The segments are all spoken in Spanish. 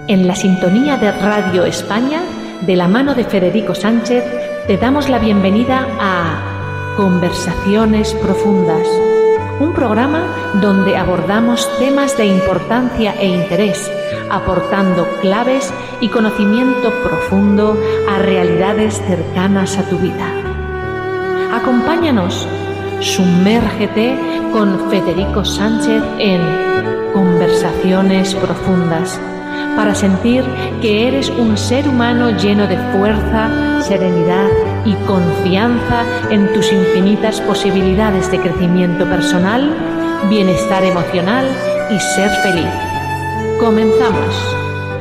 En la sintonía de Radio España, de la mano de Federico Sánchez, te damos la bienvenida a Conversaciones Profundas, un programa donde abordamos temas de importancia e interés, aportando claves y conocimiento profundo a realidades cercanas a tu vida. Acompáñanos, sumérgete con Federico Sánchez en Conversaciones Profundas, para sentir que eres un ser humano lleno de fuerza, serenidad y confianza en tus infinitas posibilidades de crecimiento personal, bienestar emocional y ser feliz. Comenzamos.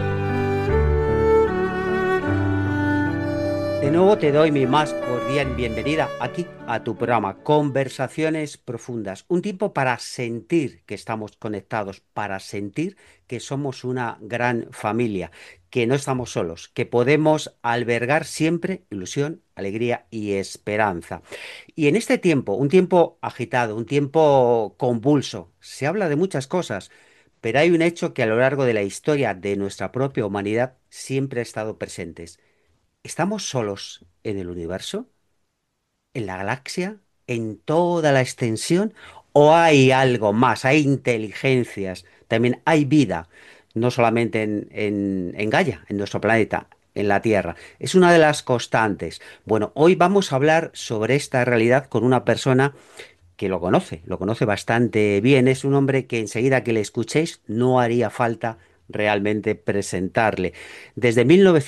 De nuevo te doy mi más cordial bienvenida aquí a tu programa Conversaciones Profundas. Un tiempo para sentir que estamos conectados, para sentir que somos una gran familia, que no estamos solos, que podemos albergar siempre ilusión, alegría y esperanza. Y en este tiempo, un tiempo agitado, un tiempo convulso, se habla de muchas cosas, pero hay un hecho que a lo largo de la historia de nuestra propia humanidad siempre ha estado presente. ¿Estamos solos en el universo? ¿En la galaxia? ¿En toda la extensión? ¿O hay algo más? ¿Hay inteligencias? También hay vida, no solamente en Gaia, en nuestro planeta, en la Tierra. Es una de las constantes. Bueno, hoy vamos a hablar sobre esta realidad con una persona que lo conoce bastante bien. Es un hombre que enseguida que le escuchéis no haría falta realmente presentarle. Desde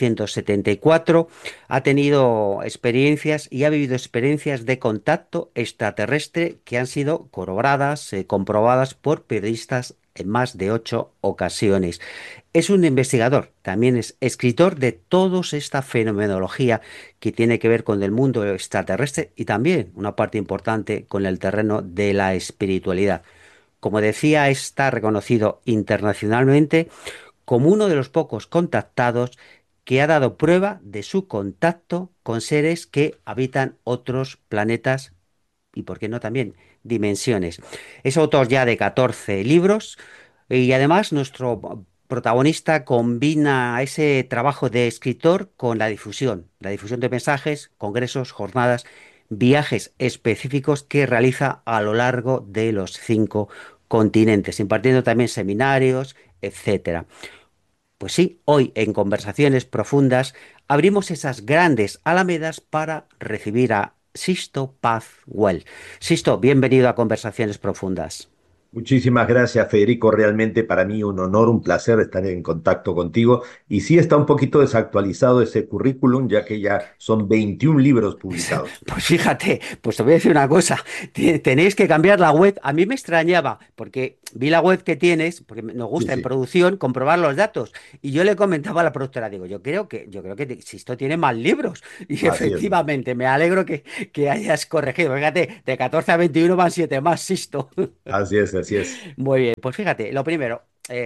1974 ha tenido experiencias y ha vivido experiencias de contacto extraterrestre que han sido corroboradas, comprobadas por periodistas en más de 8 ocasiones. Es un investigador, también es escritor de toda esta fenomenología que tiene que ver con el mundo extraterrestre y también una parte importante con el terreno de la espiritualidad. Como decía, está reconocido internacionalmente como uno de los pocos contactados que ha dado prueba de su contacto con seres que habitan otros planetas y, por qué no, también dimensiones. Es autor ya de 14 libros y además nuestro protagonista combina ese trabajo de escritor con la difusión de mensajes, congresos, jornadas, viajes específicos que realiza a lo largo de los 5 continentes, impartiendo también seminarios, etcétera. Pues sí, hoy en Conversaciones Profundas abrimos esas grandes alamedas para recibir a Sisto Paz Well. Sisto, bienvenido a Conversaciones Profundas. Muchísimas gracias, Federico. Realmente para mí un honor, un placer estar en contacto contigo. Y sí está un poquito desactualizado ese currículum, ya que ya son 21 libros publicados. Pues fíjate, pues te voy a decir una cosa, tenéis que cambiar la web. A mí me extrañaba, porque vi la web que tienes, porque nos Sí, gusta en sí, producción comprobar los datos. Y yo le comentaba a la productora, digo, yo creo que Sisto tiene más libros. Y así es. efectivamente, me alegro que hayas corregido. Fíjate, de 14 a 21 van 7 más, Sisto. Así es, así es. Muy bien, pues fíjate, lo primero,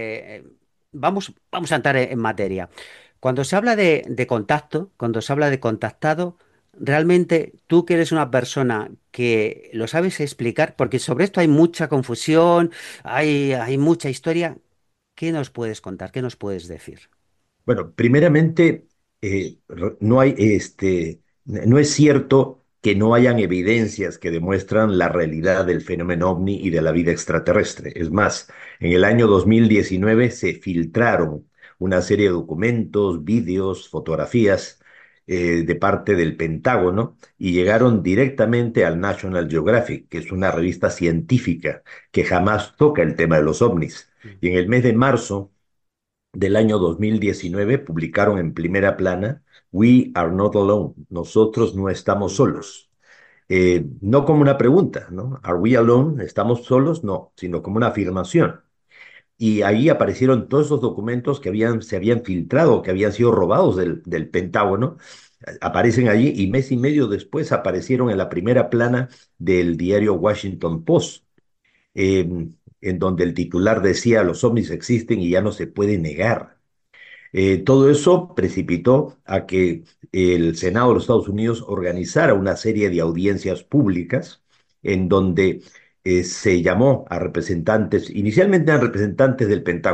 vamos a entrar en materia. Cuando se habla de contacto, cuando se habla de contactado, realmente tú que eres una persona que lo sabes explicar, porque sobre esto hay mucha confusión, hay mucha historia, ¿qué nos puedes contar? ¿Qué nos puedes decir? Bueno, primeramente, no hay, no es cierto que no hayan evidencias que demuestran la realidad del fenómeno ovni y de la vida extraterrestre. Es más, en el año 2019 se filtraron una serie de documentos, vídeos, fotografías de parte del Pentágono y llegaron directamente al National Geographic, que es una revista científica que jamás toca el tema de los ovnis. Y en el mes de marzo del año 2019 publicaron en primera plana We are not alone, nosotros no estamos solos. No como una pregunta, ¿no? ¿Are we alone? ¿Estamos solos? No, sino como una afirmación. Y ahí aparecieron todos esos documentos que se habían filtrado, que habían sido robados del Pentágono, aparecen allí y mes y medio después aparecieron en la primera plana del diario Washington Post, eh, en donde el titular decía los ovnis existen y ya no se puede negar. Todo eso precipitó a que el Senado de los Estados Unidos organizara una serie de audiencias públicas en donde se llamó a representantes, inicialmente eran representantes del Pentágono,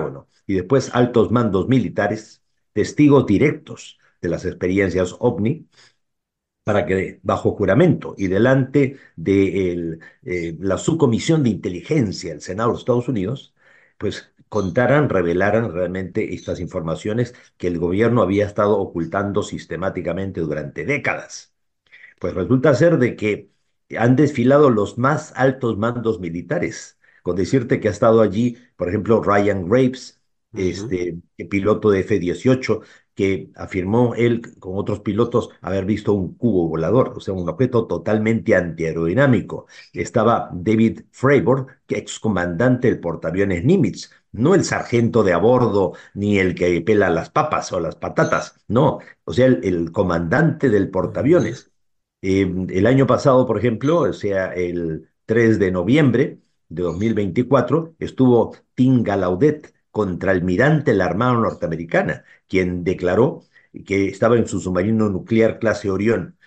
y después altos mandos militares, testigos directos de las experiencias OVNI, para que bajo juramento y delante de la subcomisión de inteligencia del Senado de los Estados Unidos, pues contaran, revelaran realmente estas informaciones que el gobierno había estado ocultando sistemáticamente durante décadas. Pues resulta ser de que han desfilado los más altos mandos militares. Con decirte que ha estado allí, por ejemplo, Ryan Graves, Ujú, piloto de F-18, que afirmó él con otros pilotos haber visto un cubo volador, o sea, un objeto totalmente antiaerodinámico. Estaba David Fravor, que excomandante del portaaviones Nimitz, no el sargento de a bordo ni el que pela las papas o las patatas, no, o sea, el comandante del ujú, portaaviones. El año pasado, por ejemplo, o sea, el 3 de noviembre de 2024, estuvo Tim Gallaudet, contraalmirante de la Armada Norteamericana, quien declaró que estaba en su submarino nuclear clase Orión,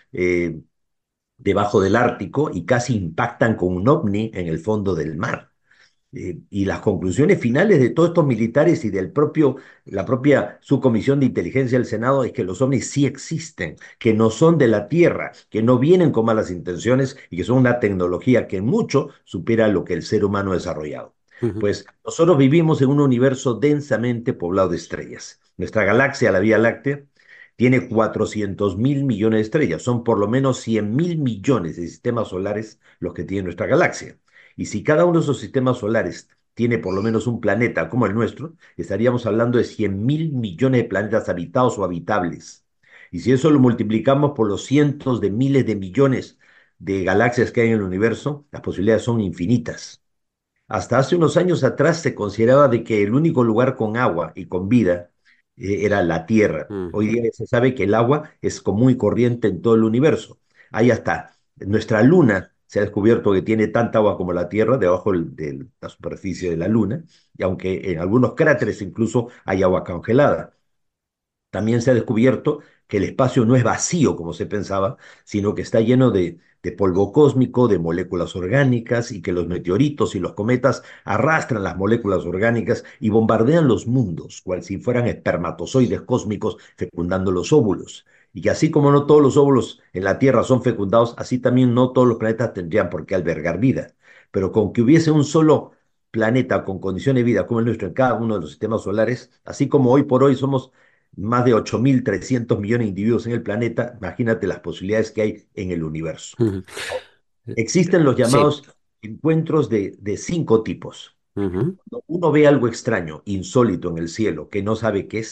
debajo del Ártico, y casi impactan con un ovni en el fondo del mar. Y las conclusiones finales de todos estos militares y la propia subcomisión de inteligencia del Senado es que los ovnis sí existen, que no son de la Tierra, que no vienen con malas intenciones y que son una tecnología que mucho supera lo que el ser humano ha desarrollado. ujú, Pues nosotros vivimos en un universo densamente poblado de estrellas. Nuestra galaxia, la Vía Láctea, tiene 400.000 millones de estrellas. Son por lo menos 100.000 millones de sistemas solares los que tiene nuestra galaxia. Y si cada uno de esos sistemas solares tiene por lo menos un planeta como el nuestro, estaríamos hablando de 100.000 millones de planetas habitados o habitables. Y si eso lo multiplicamos por los cientos de miles de millones de galaxias que hay en el universo, las posibilidades son infinitas. Hasta hace unos años atrás se consideraba de que el único lugar con agua y con vida era la Tierra. Hoy ujú, día se sabe que el agua es común y corriente en todo el universo. Hay hasta nuestra Luna se ha descubierto que tiene tanta agua como la Tierra debajo de la superficie de la Luna, y aunque en algunos cráteres incluso hay agua congelada. También se ha descubierto que el espacio no es vacío como se pensaba, sino que está lleno de polvo cósmico, de moléculas orgánicas, y que los meteoritos y los cometas arrastran las moléculas orgánicas y bombardean los mundos, cual si fueran espermatozoides cósmicos fecundando los óvulos. Y que así como no todos los óvulos en la Tierra son fecundados, así también no todos los planetas tendrían por qué albergar vida. Pero con que hubiese un solo planeta con condiciones de vida como el nuestro en cada uno de los sistemas solares, así como hoy por hoy somos más de 8.300 millones de individuos en el planeta, imagínate las posibilidades que hay en el universo. ujú. Existen los Sí. llamados encuentros de 5 tipos. Ujú, Cuando uno ve algo extraño, insólito en el cielo, que no sabe qué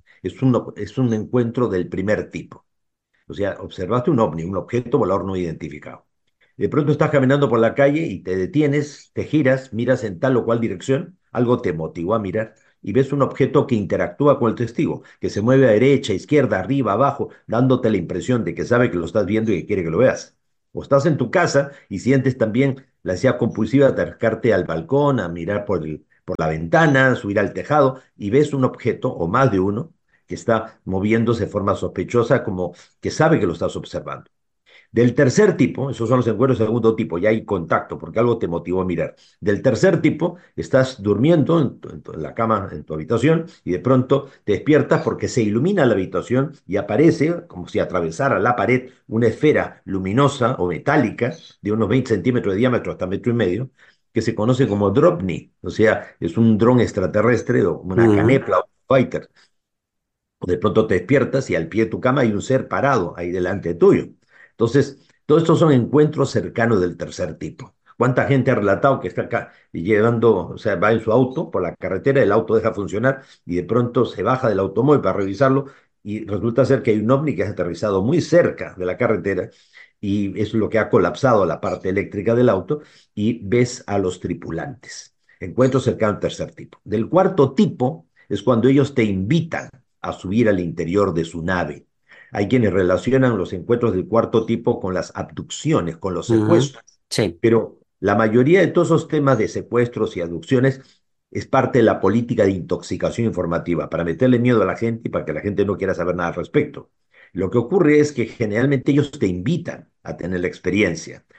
es un encuentro del primer tipo. O sea, observaste un ovni, un objeto volador no identificado. De pronto estás caminando por la calle y te detienes, te giras, miras en tal o cual dirección, algo te motivó a mirar y ves un objeto que interactúa con el testigo, que se mueve a derecha, izquierda, arriba, abajo, dándote la impresión de que sabe que lo estás viendo y que quiere que lo veas. O estás en tu casa y sientes también la ansiedad compulsiva de acercarte al balcón, a mirar por la ventana, subir al tejado y ves un objeto o más de uno que está moviéndose de forma sospechosa, como que sabe que lo estás observando. Del tercer tipo, esos son los encuentros del segundo tipo, ya hay contacto porque algo te motivó a mirar. Del tercer tipo, estás durmiendo en la cama, en tu habitación, y de pronto te despiertas porque se ilumina la habitación y aparece, como si atravesara la pared, una esfera luminosa o metálica de unos 20 centímetros de diámetro hasta metro y medio, que se conoce como Dropney, o sea, es un dron extraterrestre o una ujú, canepla o fighter. O de pronto te despiertas y al pie de tu cama hay un ser parado ahí delante tuyo. Entonces, todos estos son encuentros cercanos del tercer tipo. ¿Cuánta gente ha relatado que está acá y llevando, o sea, va en su auto por la carretera, el auto deja funcionar y de pronto se baja del automóvil para revisarlo y resulta ser que hay un ovni que ha aterrizado muy cerca de la carretera y es lo que ha colapsado la parte eléctrica del auto y ves a los tripulantes? Encuentros cercanos al tercer tipo. Del cuarto tipo es cuando ellos te invitan a subir al interior de su nave. Hay quienes relacionan los encuentros del cuarto tipo con las abducciones, con los ujú. secuestros, Sí. pero la mayoría de todos esos temas de secuestros y abducciones es parte de la política de intoxicación informativa, para meterle miedo a la gente y para que la gente no quiera saber nada al respecto. Lo que ocurre es que generalmente ellos te invitan a tener la experiencia.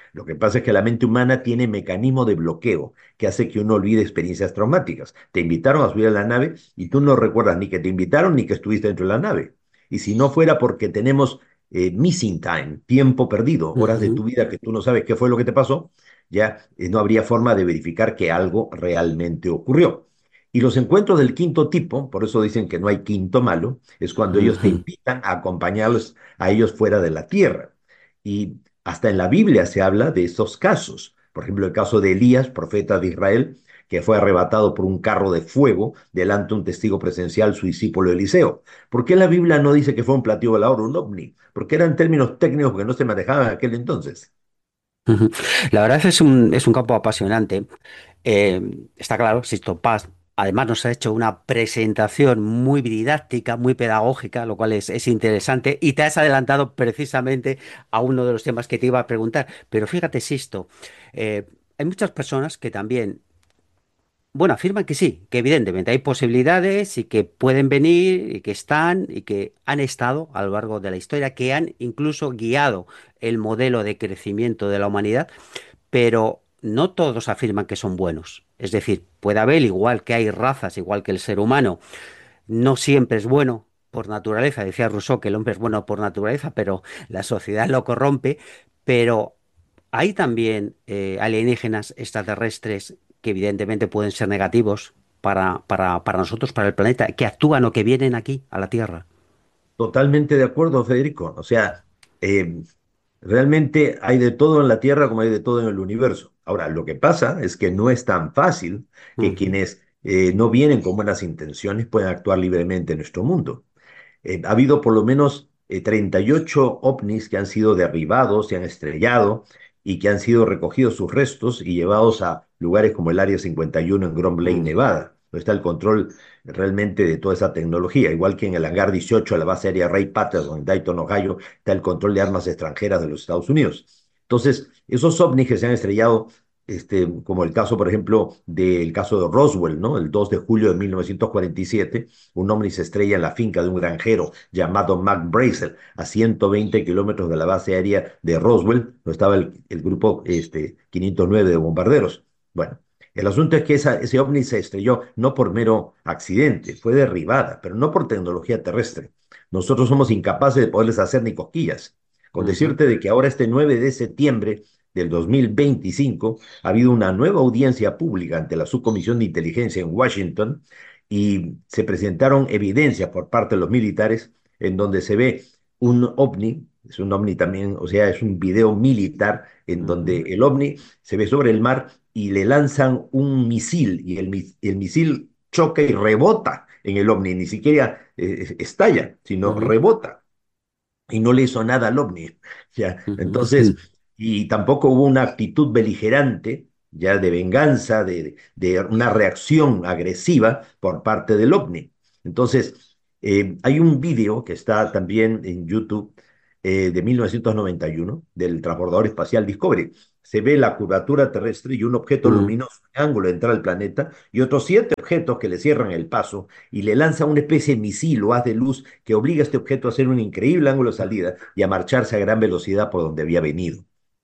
Lo que pasa es que la mente humana tiene mecanismo de bloqueo que hace que uno olvide experiencias traumáticas. Te invitaron a subir a la nave y tú no recuerdas ni que te invitaron ni que estuviste dentro de la nave. Y si no fuera porque tenemos missing time, tiempo perdido, horas de Ujú, tu vida que tú no sabes qué fue lo que te pasó, ya no habría forma de verificar que algo realmente ocurrió. Y los encuentros del quinto tipo, por eso dicen que no hay quinto malo, es cuando ellos te ujú, invitan a acompañarlos a ellos fuera de la tierra. Y hasta en la Biblia se habla de estos casos. Por ejemplo, el caso de Elías, profeta de Israel, que fue arrebatado por un carro de fuego delante de un testigo presencial, su discípulo Eliseo. ¿Por qué la Biblia no dice que fue un platillo volador, un ovni? Porque eran términos técnicos que no se manejaban en aquel entonces. ujú. La verdad es un campo apasionante. Eh, Está claro, Sixto Paz, además nos ha hecho una presentación muy didáctica, muy pedagógica, lo cual es interesante, y te has adelantado precisamente a uno de los temas que te iba a preguntar. Pero fíjate, Sixto, eh, hay muchas personas que también, bueno, afirman que sí, que evidentemente hay posibilidades y que pueden venir y que están y que han estado a lo largo de la historia, que han incluso guiado el modelo de crecimiento de la humanidad, pero no todos afirman que son buenos. Es decir, puede haber, igual que hay razas, igual que el ser humano, no siempre es bueno por naturaleza. Decía Rousseau que el hombre es bueno por naturaleza, pero la sociedad lo corrompe. Pero hay también alienígenas extraterrestres que evidentemente pueden ser negativos para nosotros, para el planeta, que actúan o que vienen aquí, a la Tierra. Totalmente de acuerdo, Federico. O sea, eh, realmente hay de todo en la Tierra como hay de todo en el universo. Ahora, lo que pasa es que no es tan fácil que Ujú, quienes no vienen con buenas intenciones puedan actuar libremente en nuestro mundo. Ha habido por lo menos 38 ovnis que han sido derribados, se han estrellado y que han sido recogidos sus restos y llevados a lugares como el Área 51 en Grand Lake, ujú, Nevada, donde está el control realmente de toda esa tecnología, igual que en el hangar 18 de la base aérea Ray Patterson en Dayton, Ohio, está el control de armas extranjeras de los Estados Unidos. Entonces, esos ovnis que se han estrellado como el caso, por ejemplo, del caso de Roswell, ¿no? El 2 de julio de 1947, un ovni se estrella en la finca de un granjero llamado Mac Brazel, a 120 kilómetros de la base aérea de Roswell, donde estaba el grupo 509 de bombarderos. Bueno, el asunto es que ese ovni se estrelló no por mero accidente, fue derribada, pero no por tecnología terrestre. Nosotros somos incapaces de poderles hacer ni cosquillas. Con ujú, decirte de que ahora este 9 de septiembre del 2025 ha habido una nueva audiencia pública ante la Subcomisión de Inteligencia en Washington y se presentaron evidencias por parte de los militares en donde se ve un ovni, es un ovni también, o sea, es un video militar en donde ujú, el ovni se ve sobre el mar y le lanzan un misil y el misil choca y rebota en el ovni, ni siquiera estalla, sino ujú, rebota y no le hizo nada al ovni. Ya, ujú, entonces, y tampoco hubo una actitud beligerante, ya de venganza, de una reacción agresiva por parte del ovni. Entonces, hay un video que está también en YouTube de 1991 del transbordador espacial Discovery. Se ve la curvatura terrestre y un objeto ujú, luminoso en ángulo de entrar al planeta y otros 7 objetos que le cierran el paso y le lanza una especie de misil o haz de luz que obliga a este objeto a hacer un increíble ángulo de salida y a marcharse a gran velocidad por donde había venido.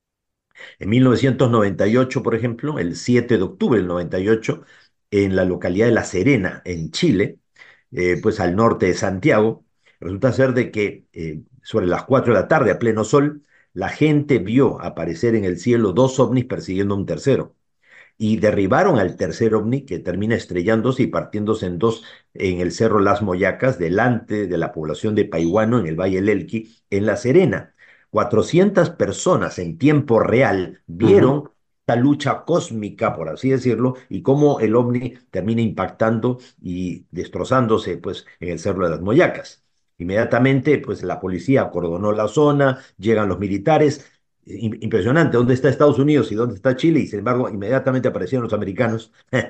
En 1998, por ejemplo, el 7 de octubre del 98, en la localidad de La Serena, en Chile, pues al norte de Santiago, resulta ser de que sobre las 4 de la tarde, a pleno sol, la gente vio aparecer en el cielo 2 ovnis persiguiendo a un tercero y derribaron al tercer ovni que termina estrellándose y partiéndose en dos en el Cerro Las Moyacas, delante de la población de Paihuano, en el Valle del Elqui, en La Serena. 400 personas en tiempo real ujú, vieron esta lucha cósmica, por así decirlo, y cómo el ovni termina impactando y destrozándose pues, en el Cerro de las Moyacas. Inmediatamente, pues la policía acordonó la zona, llegan los militares, impresionante, ¿dónde está Estados Unidos y dónde está Chile? Y sin embargo, inmediatamente aparecieron los americanos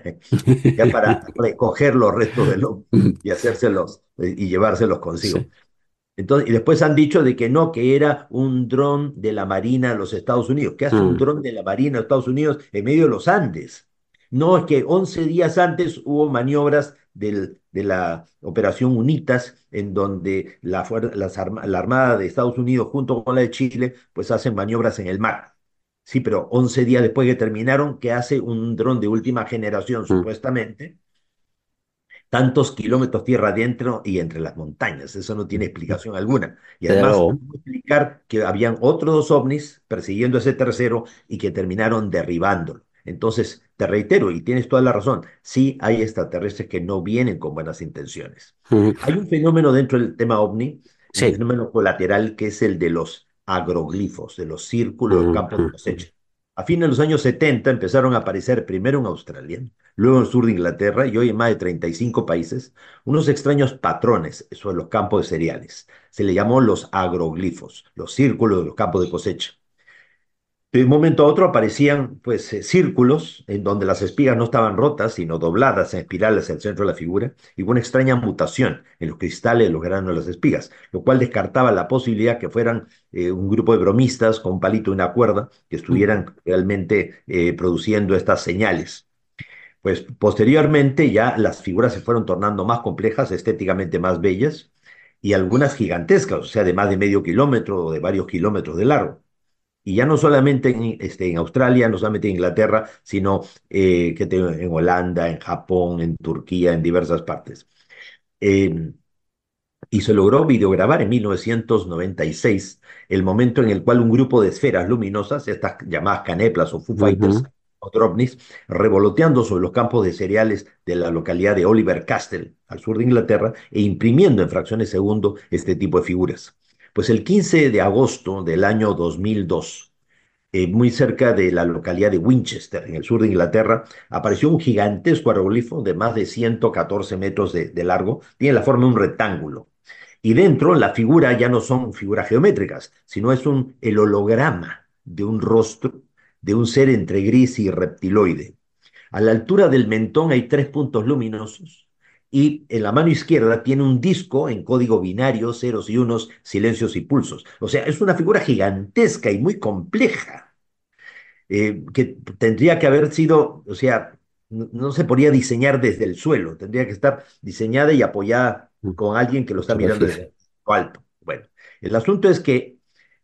ya para recoger los restos del hombre ujú. y hacérselos y llevárselos consigo. Sí. Entonces, y después han dicho de que no, que era un dron de la Marina de los Estados Unidos. ¿Qué hace un Mm. dron de la Marina de Estados Unidos en medio de los Andes? No, es que 11 días antes hubo maniobras de la Operación UNITAS, en donde la Armada de Estados Unidos junto con la de Chile, pues hacen maniobras en el mar. Sí, pero 11 días después que terminaron, ¿qué hace un dron de última generación, mm. supuestamente? Tantos kilómetros tierra adentro y entre las montañas. Eso no tiene explicación alguna. Y Desde además, luego. ¿cómo explicar que habían otros dos ovnis persiguiendo a ese tercero y que terminaron derribándolo? Entonces, te reitero, y tienes toda la razón, sí hay extraterrestres que no vienen con buenas intenciones. Mm. Hay un fenómeno dentro del tema ovni, un Sí. fenómeno colateral que es el de los agroglifos, de los círculos, los Mm, campos de mm, mm. cosecha. A fines de los años 70 empezaron a aparecer primero en Australia, luego en el sur de Inglaterra y hoy en más de 35 países, unos extraños patrones sobre los campos de cereales. Se le llamó los agroglifos, los círculos de los campos de cosecha. De un momento a otro aparecían pues círculos en donde las espigas no estaban rotas, sino dobladas en espirales en el centro de la figura, y hubo una extraña mutación en los cristales de los granos de las espigas, lo cual descartaba la posibilidad que fueran un grupo de bromistas con un palito y una cuerda que Mm. estuvieran realmente produciendo estas señales. Pues posteriormente ya las figuras se fueron tornando más complejas, estéticamente más bellas, y algunas gigantescas, o sea, de más de medio kilómetro o de varios kilómetros de largo. Y ya no solamente en Australia, no solamente en Inglaterra, sino en Holanda, en Japón, en Turquía, en diversas partes. Eh, y se logró videograbar en 1996 el momento en el cual un grupo de esferas luminosas, estas llamadas caneplas o Foo Fighters Ujú. o Dropnis, revoloteando sobre los campos de cereales de la localidad de Oliver Castle, al sur de Inglaterra, e imprimiendo en fracciones de segundo este tipo de figuras. Pues el 15 de agosto del año 2002, muy cerca de la localidad de Winchester, en el sur de Inglaterra, apareció un gigantesco aerolifo de más de 114 metros de largo, tiene la forma de un rectángulo. Y dentro la figura ya no son figuras geométricas, sino es el holograma de un rostro de un ser entre gris y reptiloide. A la altura del mentón hay tres puntos luminosos y en la mano izquierda tiene un disco en código binario, ceros y unos, silencios y pulsos. O sea, es una figura gigantesca y muy compleja que tendría que haber sido, o sea, no se podría diseñar desde el suelo, tendría que estar diseñada y apoyada Mm. con alguien que lo está mirando Superficie. desde lo alto. Bueno, el asunto es que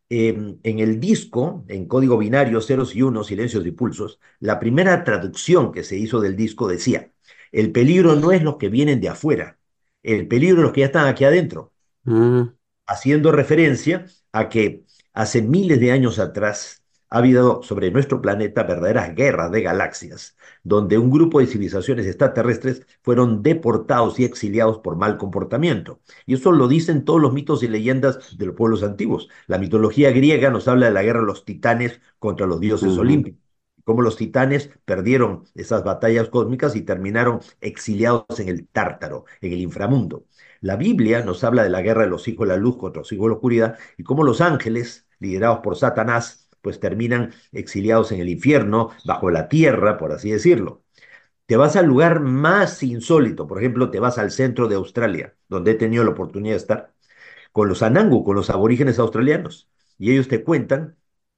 en el disco, en código binario, ceros y unos, silencios y pulsos, la primera traducción que se hizo del disco decía, el peligro no es los que vienen de afuera, el peligro es los que ya están aquí adentro, Mm, haciendo referencia a que hace miles de años atrás ha habido sobre nuestro planeta verdaderas guerras de galaxias, donde un grupo de civilizaciones extraterrestres fueron deportados y exiliados por mal comportamiento. Y eso lo dicen todos los mitos y leyendas de los pueblos antiguos. La mitología griega nos habla de la guerra de los titanes contra los dioses ujú, olímpicos, cómo los titanes perdieron esas batallas cósmicas y terminaron exiliados en el Tártaro, en el inframundo. La Biblia nos habla de la guerra de los hijos de la luz contra los hijos de la oscuridad y cómo los ángeles, liderados por Satanás, pues terminan exiliados en el infierno, bajo la tierra, por así decirlo. Te vas al lugar más insólito, por ejemplo, te vas al centro de Australia, donde he tenido la oportunidad de estar, con los Anangu, con los aborígenes australianos, y ellos te cuentan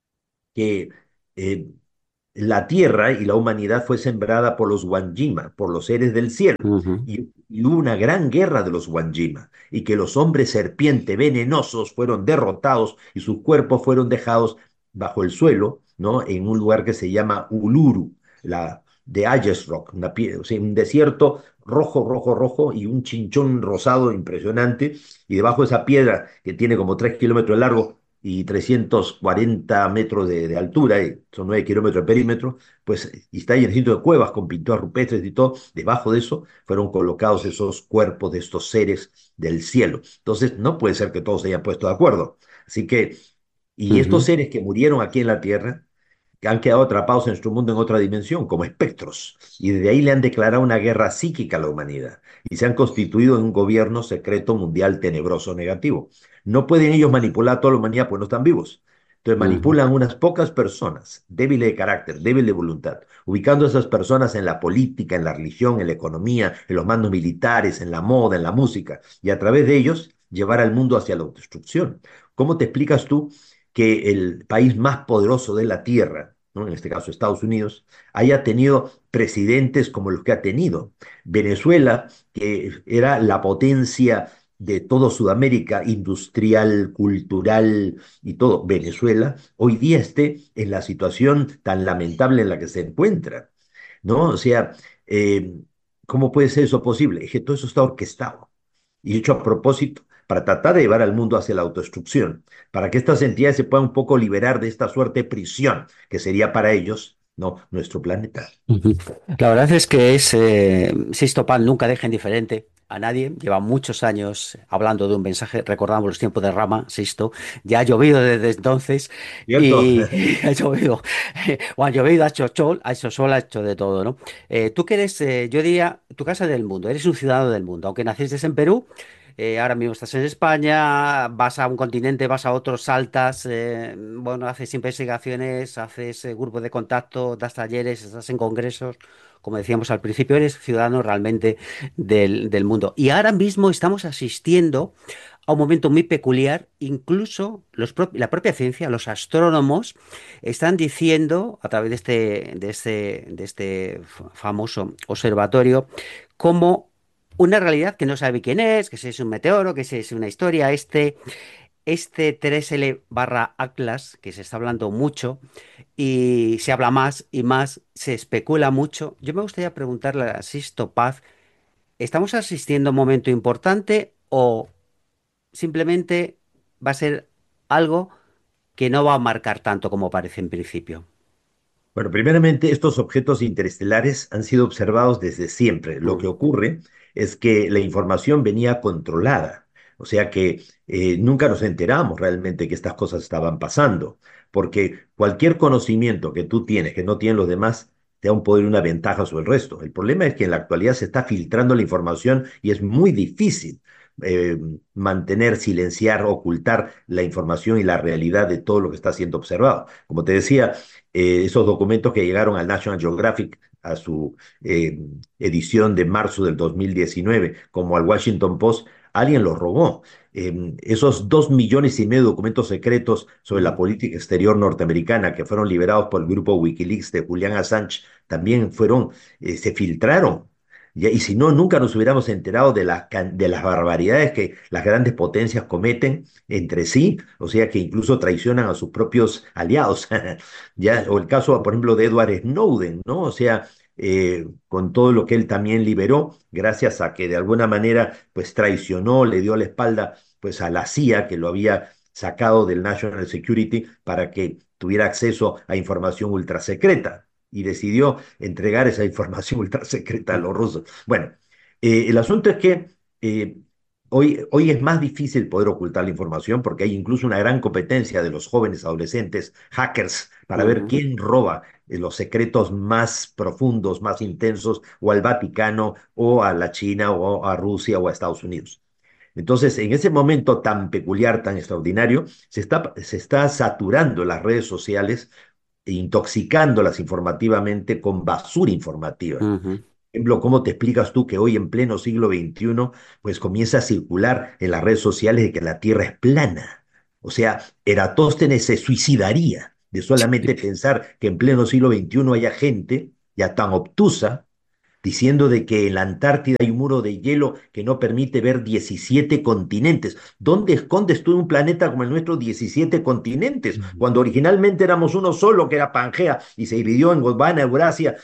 que eh, la tierra y la humanidad fue sembrada por los Wanjima, por los seres del cielo, ujú, y hubo una gran guerra de los Wanjima, y que los hombres serpiente venenosos fueron derrotados y sus cuerpos fueron dejados bajo el suelo, ¿no? En un lugar que se llama Uluru, de Ayers Rock, o sea, un desierto rojo, rojo, rojo y un chinchón rosado impresionante, y debajo de esa piedra que tiene como 3 kilómetros de largo, y 340 metros de altura, y son 9 kilómetros de perímetro, pues y está llenito de cuevas con pinturas rupestres y todo. Debajo de eso fueron colocados esos cuerpos de estos seres del cielo. Entonces, no puede ser que todos se hayan puesto de acuerdo. Así que, y estos ujú. seres que murieron aquí en la Tierra, que han quedado atrapados en nuestro mundo en otra dimensión, como espectros, y desde ahí le han declarado una guerra psíquica a la humanidad, y se han constituido en un gobierno secreto mundial tenebroso negativo. No pueden ellos manipular a toda la humanidad, pues no están vivos. Entonces Ujú, manipulan a unas pocas personas, débiles de carácter, débiles de voluntad, ubicando a esas personas en la política, en la religión, en la economía, en los mandos militares, en la moda, en la música, y a través de ellos llevar al mundo hacia la autodestrucción. ¿Cómo te explicas tú que el país más poderoso de la Tierra, ¿no? En este caso Estados Unidos, haya tenido presidentes como los que ha tenido? Venezuela, que era la potencia de todo Sudamérica, industrial, cultural y todo, Venezuela, hoy día esté en la situación tan lamentable en la que se encuentra, ¿no? O sea, eh, ¿cómo puede ser eso posible? Es que todo eso está orquestado y hecho a propósito para tratar de llevar al mundo hacia la autodestrucción, para que estas entidades se puedan un poco liberar de esta suerte de prisión que sería para ellos, no, nuestro planeta. Ujú. La verdad es que Sixto Paz nunca deja indiferente a nadie. Lleva muchos años hablando de un mensaje. Recordamos los tiempos de Rama, Sixto. Ya ha llovido desde entonces ¿Cierto? y ha llovido. O ha llovido, ha hecho sol, ha hecho de todo, ¿no? Tú que eres, yo diría, tu casa del mundo. Eres un ciudadano del mundo. Aunque naciste en Perú, ahora mismo estás en España, vas a un continente, vas a otro, saltas, bueno, haces investigaciones, haces grupos de contacto, das talleres, estás en congresos. Como decíamos al principio, eres ciudadano realmente del mundo. Y ahora mismo estamos asistiendo a un momento muy peculiar. Incluso la propia ciencia, los astrónomos, están diciendo, a través de este famoso observatorio, cómo una realidad que no sabe quién es, que si es un meteoro, que si es una historia, este 3L barra Atlas, que se está hablando mucho y se habla más y más, se especula mucho. Yo me gustaría preguntarle a Sisto Paz, ¿estamos asistiendo a un momento importante o simplemente va a ser algo que no va a marcar tanto como parece en principio? Bueno, primeramente, estos objetos interestelares han sido observados desde siempre. Lo que Mm, ocurre es que la información venía controlada, o sea que nunca nos enteramos realmente que estas cosas estaban pasando, porque cualquier conocimiento que tú tienes, que no tienen los demás, te da un poder y una ventaja sobre el resto. El problema es que en la actualidad se está filtrando la información y es muy difícil eh, mantener, silenciar, ocultar la información y la realidad de todo lo que está siendo observado. Como te decía, esos documentos que llegaron al National Geographic a su edición de marzo del 2019, como al Washington Post, alguien los robó. Esos 2,5 millones de documentos secretos sobre la mm, política exterior norteamericana que fueron liberados por el grupo Wikileaks de Julian Assange también se filtraron. Y si no, nunca nos hubiéramos enterado de las barbaridades que las grandes potencias cometen entre sí, o sea que incluso traicionan a sus propios aliados. Ya, o el caso, por ejemplo, de Edward Snowden, ¿no? O sea, con todo lo que él también liberó, gracias a que de alguna manera, pues traicionó, le dio la espalda, pues a la CIA, que lo había sacado del National Security para que tuviera acceso a información ultrasecreta y decidió entregar esa información ultrasecreta a mm, los rusos. Bueno, el asunto es que eh, hoy es más difícil poder ocultar la información porque hay incluso una gran competencia de los jóvenes adolescentes hackers para ver ujú, quién roba los secretos más profundos, más intensos, o al Vaticano, o a la China, o a Rusia, o a Estados Unidos. Entonces, en ese momento tan peculiar, tan extraordinario, se está saturando las redes sociales e intoxicándolas informativamente con basura informativa. ujú, Por ejemplo, ¿cómo te explicas tú que hoy en pleno siglo XXI, pues comienza a circular en las redes sociales de que la Tierra es plana? O sea, Eratóstenes se suicidaría de solamente pensar que en pleno siglo XXI haya gente ya tan obtusa diciendo de que en la Antártida hay un muro de hielo que no permite ver 17 continentes. ¿Dónde escondes tú en un planeta como el nuestro 17 continentes? ujú, Cuando originalmente éramos uno solo, que era Pangea, y se dividió en Gondwana, Eurasia,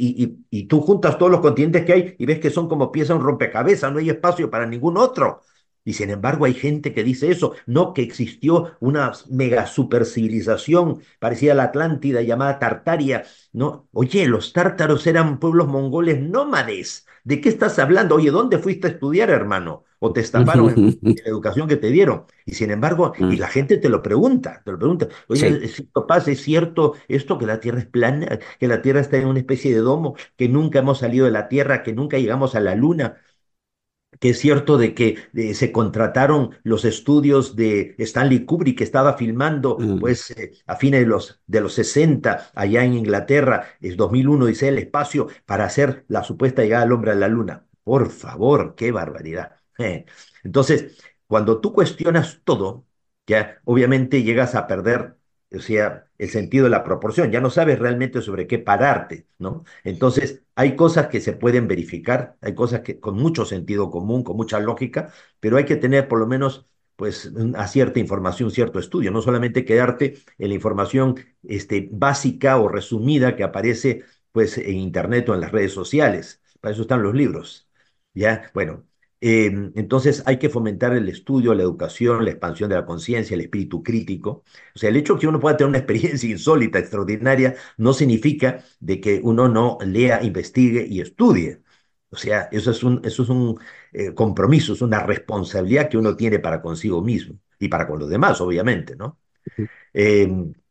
y tú juntas todos los continentes que hay y ves que son como piezas de un rompecabezas, no hay espacio para ningún otro. Y sin embargo hay gente que dice eso, no que existió una mega supercivilización parecida a la Atlántida llamada Tartaria, no, oye, los tártaros eran pueblos mongoles nómades. ¿De qué estás hablando? Oye, ¿dónde fuiste a estudiar, hermano? ¿O te estafaron en la educación que te dieron? Y sin embargo, y mm. la gente te lo pregunta, Sí. oye, Paz, ¿es cierto esto que la Tierra es plana, que la Tierra está en una especie de domo, que nunca hemos salido de la Tierra, que nunca llegamos a la Luna? Que es cierto de que se contrataron los estudios de Stanley Kubrick, que estaba filmando Mm, pues a fines de los 60 allá en Inglaterra, es 2001 dice el espacio, para hacer la supuesta llegada del hombre a la luna. Por favor, qué barbaridad. Entonces, cuando tú cuestionas todo, ya obviamente llegas a perder o sea, el sentido de la proporción, ya no sabes realmente sobre qué pararte, ¿no? Entonces, hay cosas que se pueden verificar, hay cosas que con mucho sentido común, con mucha lógica, pero hay que tener por lo menos pues a cierta información, cierto estudio, no solamente quedarte en la información básica o resumida que aparece pues en internet o en las redes sociales. Para eso están los libros. Ya, bueno, entonces hay que fomentar el estudio, la educación, la expansión de la conciencia, el espíritu crítico. O sea, el hecho de que uno pueda tener una experiencia insólita, extraordinaria, no significa de que uno no lea, investigue y estudie. O sea, eso es un compromiso, es una responsabilidad que uno tiene para consigo mismo y para con los demás, obviamente, ¿no? Eh,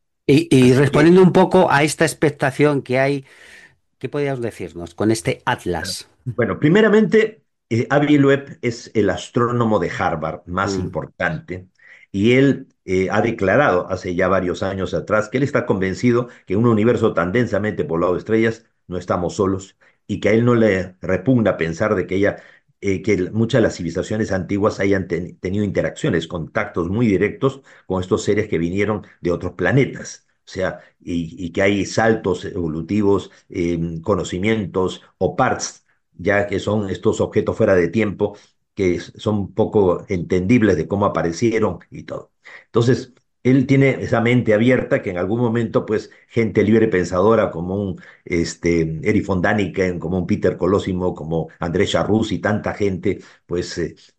Y así que, respondiendo un poco a esta expectación que hay, ¿qué podrías decirnos con este atlas? bueno, primeramente, Avi Loeb es el astrónomo de Harvard más Mm, importante y él ha declarado hace ya varios años atrás que él está convencido que en un universo tan densamente poblado de estrellas no estamos solos y que a él no le repugna pensar de que muchas de las civilizaciones antiguas hayan tenido interacciones, contactos muy directos con estos seres que vinieron de otros planetas. O sea, y que hay saltos evolutivos, conocimientos o parts ya que son estos objetos fuera de tiempo que son poco entendibles de cómo aparecieron y todo. Entonces, él tiene esa mente abierta que en algún momento, pues, gente libre pensadora como un Erich von Däniken, como un Peter Colosimo, como Andrés Charrús y tanta gente, pues,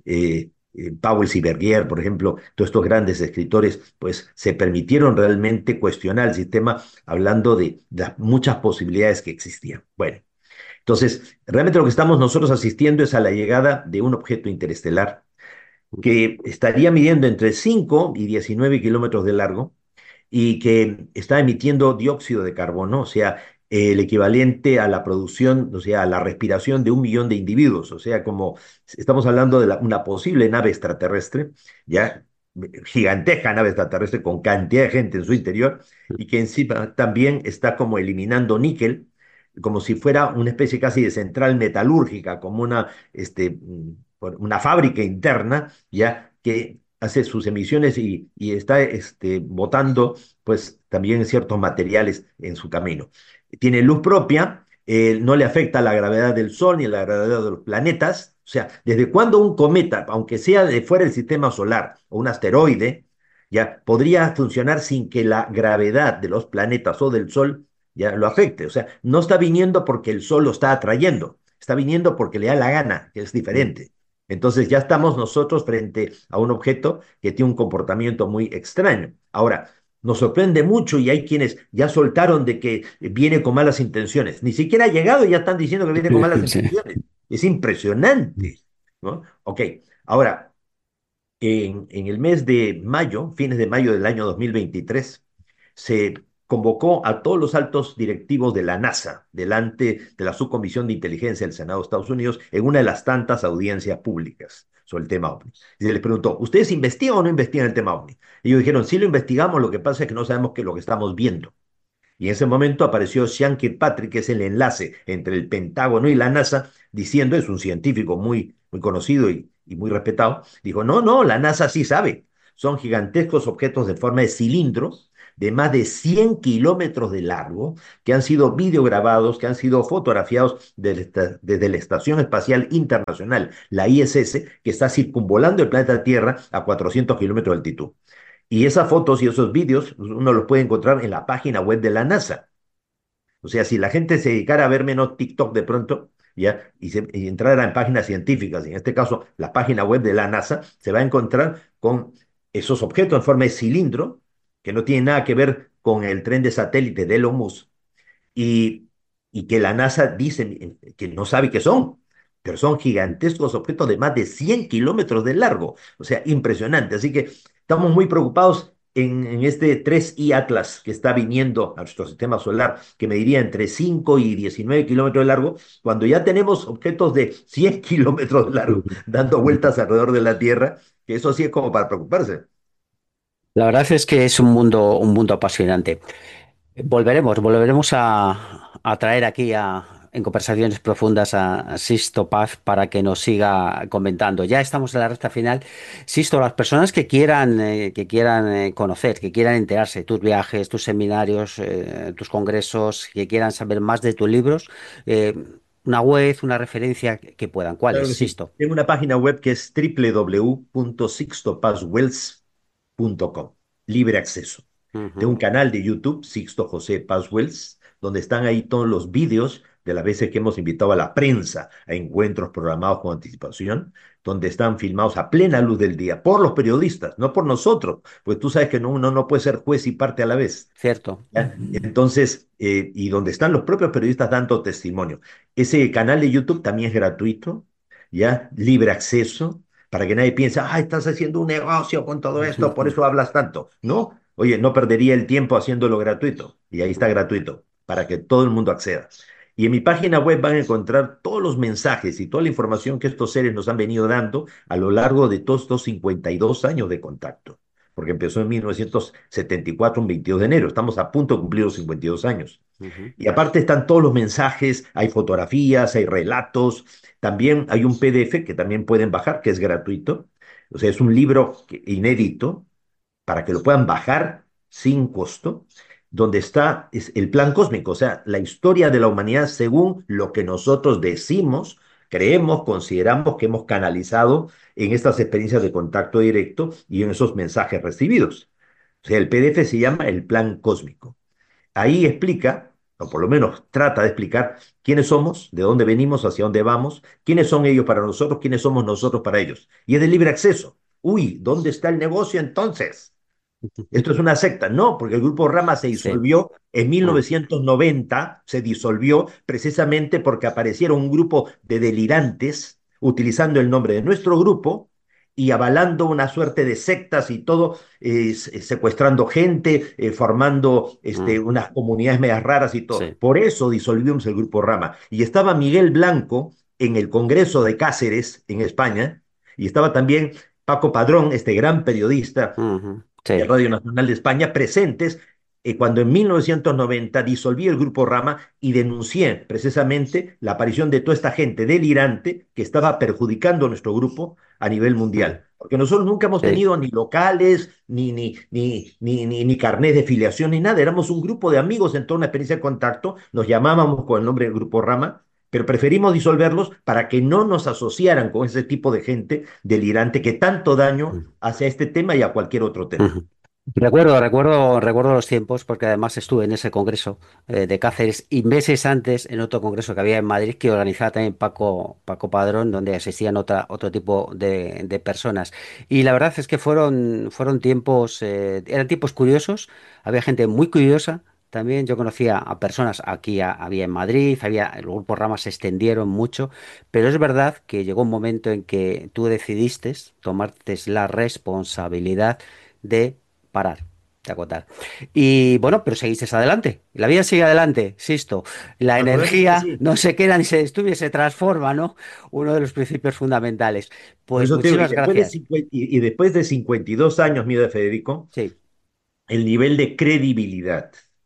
Powell Sibergier, por ejemplo, todos estos grandes escritores, pues se permitieron realmente cuestionar el sistema hablando de las muchas posibilidades que existían. Bueno, entonces, realmente lo que estamos nosotros asistiendo es a la llegada de un objeto interestelar que estaría midiendo entre 5 y 19 kilómetros de largo y que está emitiendo dióxido de carbono, o sea, el equivalente a la producción, o sea, a la respiración de 1 millón de individuos, o sea, como estamos hablando de una posible nave extraterrestre, ya gigantesca nave extraterrestre con cantidad de gente en su interior y que encima también está como eliminando níquel, como si fuera una especie casi de central metalúrgica, como una fábrica interna, ya que hace sus emisiones y está botando pues también ciertos materiales en su camino. Tiene luz propia, no le afecta la gravedad del Sol ni la gravedad de los planetas. O sea, ¿desde cuándo un cometa, aunque sea de fuera del sistema solar o un asteroide, ya podría funcionar sin que la gravedad de los planetas o del Sol ya lo afecte? O sea, no está viniendo porque el Sol lo está atrayendo, está viniendo porque le da la gana, que es mm. diferente. Entonces ya estamos nosotros frente a un objeto que tiene un comportamiento muy extraño. Ahora, nos sorprende mucho y hay quienes ya soltaron de que viene con malas intenciones. Ni siquiera ha llegado y ya están diciendo que viene con malas Sí. intenciones. Es impresionante, ¿no? Ok, ahora, en el mes de mayo, fines de mayo del año 2023, se convocó a todos los altos directivos de la NASA delante de la Subcomisión de Inteligencia del Senado de Estados Unidos en una de las tantas audiencias públicas sobre el tema OVNI. Y se les preguntó, ¿ustedes investigan o no investigan el tema OVNI? Ellos dijeron, sí lo investigamos, lo que pasa es que no sabemos qué es lo que estamos viendo. Y en ese momento apareció Sean Kirkpatrick, que es el enlace entre el Pentágono y la NASA, diciendo, es un científico muy, muy conocido y muy respetado, dijo, no, no, la NASA sí sabe. Son gigantescos objetos de forma de cilindro, de más de 100 kilómetros de largo, que han sido videograbados, que han sido fotografiados desde la Estación Espacial Internacional, la ISS, que está circunvolando el planeta Tierra a 400 kilómetros de altitud. Y esas fotos y esos vídeos uno los puede encontrar en la página web de la NASA. O sea, si la gente se dedicara a ver menos TikTok de pronto, ¿ya? Y entrara en páginas científicas, y en este caso la página web de la NASA, se va a encontrar con esos objetos en forma de cilindro, que no tienen nada que ver con el tren de satélite de Elon Musk, y, y que la NASA dice que no sabe qué son, pero son gigantescos objetos de más de 100 kilómetros de largo, o sea, impresionante. Así que estamos muy preocupados en este 3I Atlas que está viniendo a nuestro sistema solar, que mediría entre 5 y 19 kilómetros de largo, cuando ya tenemos objetos de 100 kilómetros de largo dando vueltas alrededor de la Tierra, que eso sí es como para preocuparse. La verdad es que es un mundo apasionante. Volveremos a traer aquí en conversaciones profundas a Sisto Paz para que nos siga comentando. Ya estamos en la recta final. Sisto, las personas que quieran conocer, que quieran enterarse de tus viajes, tus seminarios, tus congresos, que quieran saber más de tus libros, eh, una web, una referencia que puedan. ¿Cuál es, Claro que sí. Sisto? Tengo una página web que es www.sixtopaswells.com, libre acceso. Tengo Ujú. un canal de YouTube, Sixto José Paz Wells, donde están ahí todos los vídeos de las veces que hemos invitado a la prensa a encuentros programados con anticipación, donde están filmados a plena luz del día por los periodistas, no por nosotros, pues tú sabes que uno no puede ser juez y parte a la vez. Cierto. ¿Ya? Entonces, y donde están los propios periodistas dando testimonio. Ese canal de YouTube también es gratuito, ¿ya? Libre acceso, para que nadie piense, ah, estás haciendo un negocio con todo esto, por eso hablas tanto. No, oye, no perdería el tiempo haciéndolo gratuito. Y ahí está gratuito, para que todo el mundo acceda. Y en mi página web van a encontrar todos los mensajes y toda la información que estos seres nos han venido dando a lo largo de todos estos 52 años de contacto, porque empezó en 1974, un 22 de enero. Estamos a punto de cumplir los 52 años. Ujú. Y aparte están todos los mensajes, hay fotografías, hay relatos, también hay un PDF que también pueden bajar, que es gratuito. O sea, es un libro inédito para que lo puedan bajar sin costo, donde está el plan cósmico, o sea, la historia de la humanidad según lo que nosotros decimos, creemos, consideramos que hemos canalizado en estas experiencias de contacto directo y en esos mensajes recibidos. O sea, el PDF se llama el plan cósmico. Ahí explica, o por lo menos trata de explicar, quiénes somos, de dónde venimos, hacia dónde vamos, quiénes son ellos para nosotros, quiénes somos nosotros para ellos. Y es de libre acceso. Uy, ¿dónde está el negocio entonces? Esto es una secta. No, porque el grupo Rama se Sí. disolvió en Ah, 1990, se disolvió precisamente porque aparecieron un grupo de delirantes utilizando el nombre de nuestro grupo y avalando una suerte de sectas y todo, secuestrando gente, formando ah, unas comunidades medias raras y todo. sí. Por eso disolvimos el grupo Rama. Y estaba Miguel Blanco en el Congreso de Cáceres, en España, y estaba también Paco Padrón, este gran periodista Ujú. de Sí. Radio Nacional de España presentes cuando en 1990 disolví el grupo Rama y denuncié precisamente la aparición de toda esta gente delirante que estaba perjudicando a nuestro grupo a nivel Mm. mundial. Porque nosotros nunca hemos Sí. tenido ni locales, ni carnet de filiación, ni nada. Éramos un grupo de amigos en toda una experiencia de contacto. Nos llamábamos con el nombre del Grupo Rama, pero preferimos disolverlos para que no nos asociaran con ese tipo de gente delirante que tanto daño Mm. hace a este tema y a cualquier otro tema. Ujú. Recuerdo los tiempos porque además estuve en ese congreso de Cáceres y meses antes en otro congreso que había en Madrid que organizaba también Paco Padrón, donde asistían otro tipo de personas. Y la verdad es que fueron tiempos, eran tiempos curiosos, había gente muy curiosa. También yo conocía a personas aquí, había en Madrid, los grupos Ramas se extendieron mucho, pero es verdad que llegó un momento en que tú decidiste tomarte la responsabilidad de parar, de acotar. Y bueno, pero seguiste adelante. La vida sigue adelante, insisto. La Naturalmente energía sí. no se queda ni se destruye, se transforma, ¿no? Uno de los principios fundamentales. Por Pues eso te digo, muchísimas gracias. y después de 52 años, mira, Federico, Sí. el nivel de credibilidad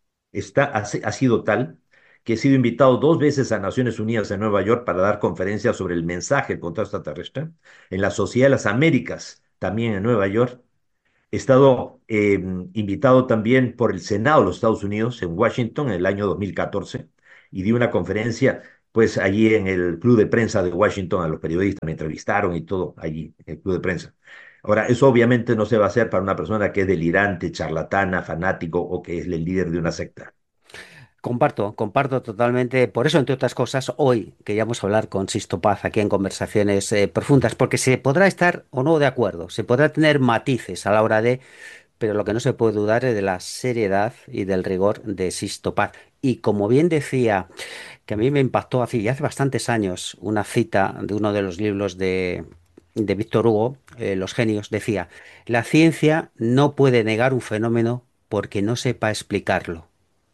ha sido tal que he sido invitado 2 veces a Naciones Unidas en Nueva York para dar conferencias sobre el mensaje del contacto extraterrestre, en la Sociedad de las Américas, también en Nueva York. He estado invitado también por el Senado de los Estados Unidos en Washington en el año 2014 y di una conferencia pues allí en el Club de Prensa de Washington a los periodistas, me entrevistaron y todo allí en el Club de Prensa. Ahora, eso obviamente no se va a hacer para una persona que es delirante, charlatana, fanático o que es el líder de una secta. Comparto totalmente. Por eso, entre otras cosas, hoy queríamos hablar con Sisto Paz aquí en Conversaciones Profundas, porque se podrá estar o no de acuerdo, se podrá tener matices a la hora de, pero lo que no se puede dudar es de la seriedad y del rigor de Sisto Paz. Y como bien decía, que a mí me impactó hace bastantes años una cita de uno de los libros de Víctor Hugo, Los genios, decía, la ciencia no puede negar un fenómeno porque no sepa explicarlo.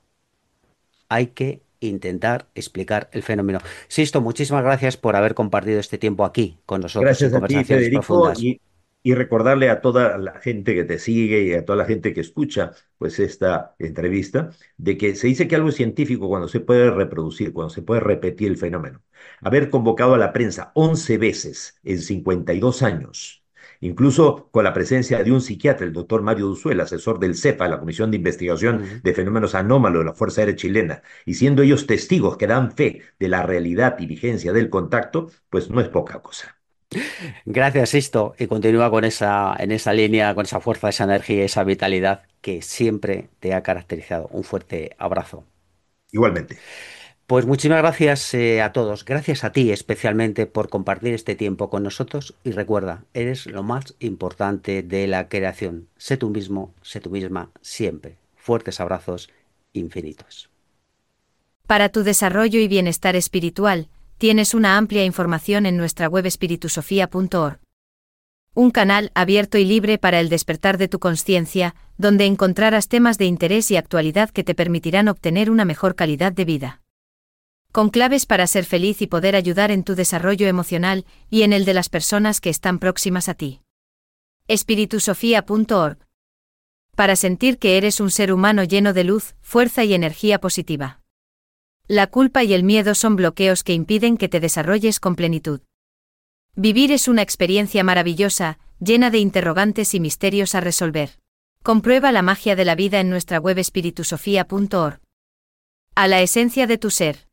Hay que intentar explicar el fenómeno. Sisto, muchísimas gracias por haber compartido este tiempo aquí con nosotros en Gracias a ti, Conversaciones Federico, Profundas. Y recordarle a toda la gente que te sigue y a toda la gente que escucha pues esta entrevista, de que se dice que algo es científico cuando se puede reproducir, cuando se puede repetir el fenómeno. Haber convocado a la prensa 11 veces en 52 años, incluso con la presencia de un psiquiatra, el doctor Mario Duzuel, asesor del CEPA, la Comisión de Investigación Ujú. de Fenómenos Anómalos de la Fuerza Aérea Chilena, y siendo ellos testigos que dan fe de la realidad y vigencia del contacto, pues no es poca cosa. Gracias, Sisto, y continúa con en esa línea, con esa fuerza, esa energía, esa vitalidad que siempre te ha caracterizado. Un fuerte abrazo. Igualmente. Pues muchísimas gracias a todos. Gracias a ti especialmente por compartir este tiempo con nosotros y recuerda, eres lo más importante de la creación. Sé tú mismo, sé tú misma siempre. Fuertes abrazos infinitos. Para tu desarrollo y bienestar espiritual, tienes una amplia información en nuestra web espiritusofía.org. Un canal abierto y libre para el despertar de tu conciencia, donde encontrarás temas de interés y actualidad que te permitirán obtener una mejor calidad de vida. Con claves para ser feliz y poder ayudar en tu desarrollo emocional y en el de las personas que están próximas a ti. espiritusofía.org. Para sentir que eres un ser humano lleno de luz, fuerza y energía positiva. La culpa y el miedo son bloqueos que impiden que te desarrolles con plenitud. Vivir es una experiencia maravillosa, llena de interrogantes y misterios a resolver. Comprueba la magia de la vida en nuestra web espiritusofía.org. A la esencia de tu ser.